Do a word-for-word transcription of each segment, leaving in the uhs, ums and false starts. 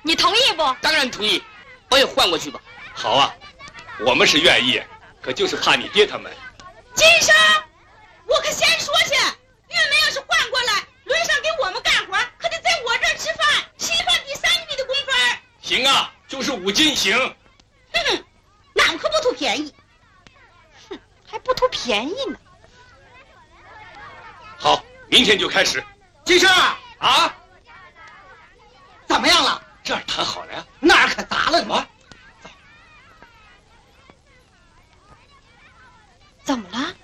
你同意不？ 当然同意，我也换过去吧。 好啊，我们是愿意，可就是怕你爹他们。 金生，我可先说去，玉梅要是换过来，轮上给我们干活，可得在我这儿吃饭，吃一饭抵三笔的工分。 行啊，就是五斤行。 哼哼，俺们可不图便宜。 哼，还不图便宜呢。 好，明天就开始。 金生啊， 怎么样了？ 这儿谈好了呀？ 那儿可砸了呢。 怎么了？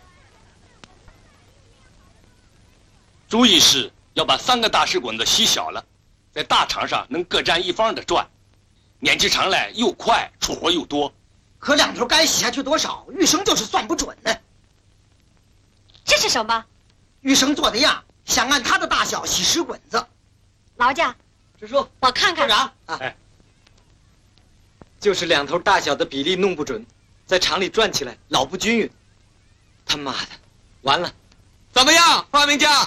主意是要把三个大石滚子洗小了，在大场上能各占一方的转，年纪长来又快，出活又多。 可两头该洗下去多少，玉生就是算不准呢。 这是什么？ 玉生做的样，想按他的大小洗石滚子。 劳驾， 师叔， 我看看。 科长啊， 哎， 就是两头大小的比例弄不准，在厂里转起来老不均匀。他妈的，完了！ 怎么样，发明家？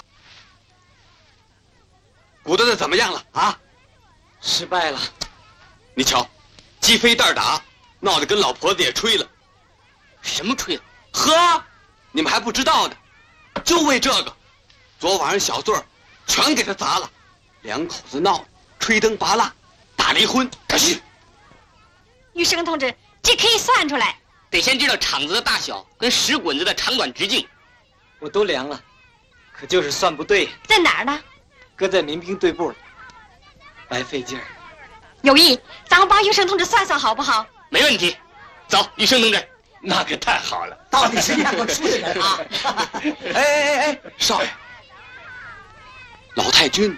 鼓捣的怎么样了啊？ 失败了。 你瞧，鸡飞蛋打，闹得跟老婆子也吹了。什么吹了？呵，你们还不知道呢，就为这个，昨晚上小醉儿全给他砸了，两口子闹，吹灯拔蜡，打离婚。可是， 玉生同志，这可以算出来。 得先知道场子的大小跟石滚子的长短直径。 我都量了，可就是算不对。 在哪儿呢？ 搁在民兵队部了，白费劲儿。 有意，咱们帮玉生同志算算好不好？ 没问题，走，玉生同志。 那可太好了， 到底是念过书的人啊！ 哎哎哎，少爷，老太君，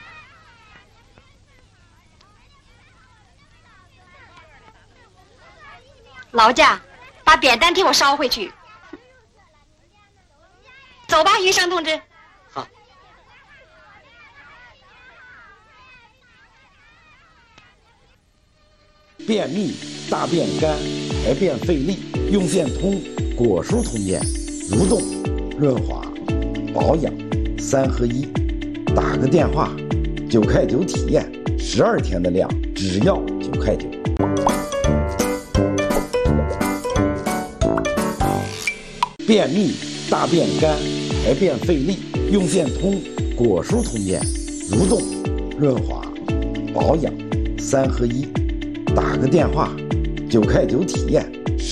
劳驾，把扁担替我捎回去。走吧，玉生同志。 好。 便秘、大便干、排便费力，用健通果蔬通便，蠕动、润滑、保养三合一。打个电话，九块九体验，十二天的量只要九块九。便秘、大便干、排便费力，用健通果蔬通便，蠕动、润滑、保养三合一。打个电话，九块九体验，